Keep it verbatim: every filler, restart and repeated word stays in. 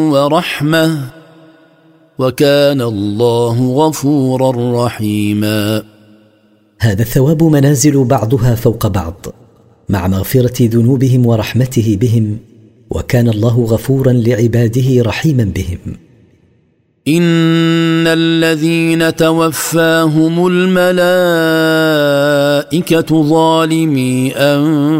ورحمة وكان الله غفورا رحيما. هذا الثواب منازل بعضها فوق بعض مع مغفرة ذنوبهم ورحمته بهم، وكان الله غفورا لعباده رحيما بهم. إن الذين توفاهم الملائكة ظالمي أنفسهم